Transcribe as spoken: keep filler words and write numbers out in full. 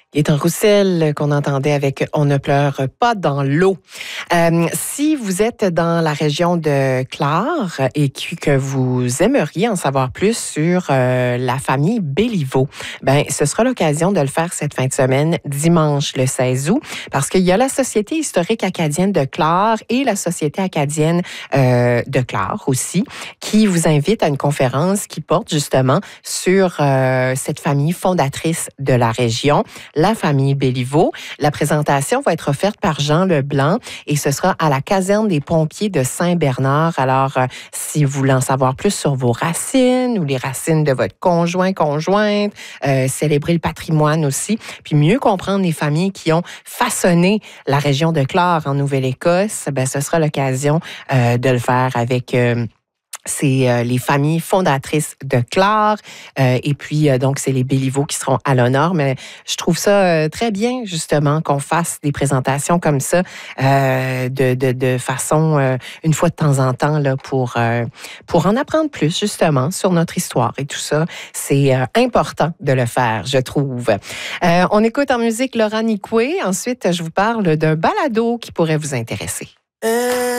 Gaëtan Roussel, qu'on entendait avec « On ne pleure pas dans l'eau ». Euh, si vous êtes dans la région de Clare et que vous aimeriez en savoir plus sur euh, la famille Béliveau, ben, ce sera l'occasion de le faire cette fin de semaine, dimanche le seize août, parce qu'il y a la Société historique acadienne de Clare et la Société acadienne euh, de Clare aussi, qui vous invitent à une conférence qui porte justement sur euh, cette famille fondatrice de la région, la famille Béliveau. La présentation va être offerte par Jean Leblanc et ce sera à la caserne des pompiers de Saint-Bernard. Alors, euh, si vous voulez en savoir plus sur vos racines ou les racines de votre conjoint, conjointe, euh, célébrer le patrimoine aussi, puis mieux comprendre les familles qui ont façonné la région de Clare en Nouvelle-Écosse, ben, ce sera l'occasion euh, de le faire avec... Euh, C'est euh, les familles fondatrices de Clare. Euh, et puis, euh, donc, c'est les Béliveau qui seront à l'honneur. Mais je trouve ça euh, très bien, justement, qu'on fasse des présentations comme ça euh, de, de, de façon, euh, une fois de temps en temps, là, pour, euh, pour en apprendre plus, justement, sur notre histoire et tout ça. C'est euh, important de le faire, je trouve. Euh, on écoute en musique Laura Nicoué. Ensuite, je vous parle d'un balado qui pourrait vous intéresser. Euh...